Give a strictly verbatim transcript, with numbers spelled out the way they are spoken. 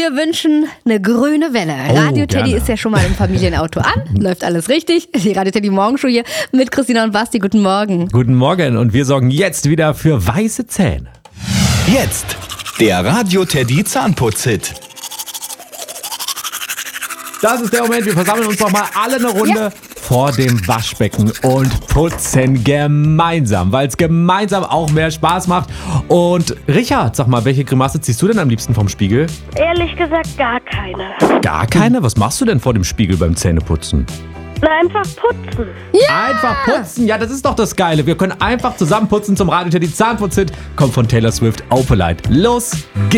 Wir wünschen eine grüne Welle. Oh, Radio Teddy gerne. ist ja schon mal im Familienauto an. Läuft alles richtig. Die Radio Teddy Morgenshow hier mit Christina und Basti. Guten Morgen. Guten Morgen und wir sorgen jetzt wieder für weiße Zähne. Jetzt der Radio Teddy Zahnputz-Hit. Das ist der Moment, wir versammeln uns doch mal alle eine Runde Ja. vor dem Waschbecken und putzen gemeinsam, weil es gemeinsam auch mehr Spaß macht. Und Richard, sag mal, welche Grimasse ziehst du denn am liebsten vom Spiegel? Ehrlich gesagt gar keine. Gar keine? Was machst du denn vor dem Spiegel beim Zähneputzen? Na, einfach putzen. Einfach putzen, ja, das ist doch das Geile. Wir können einfach zusammen putzen zum Radio Teddy Zahnputz-Hit. Kommt von Taylor Swift, Opalite. Los geht's!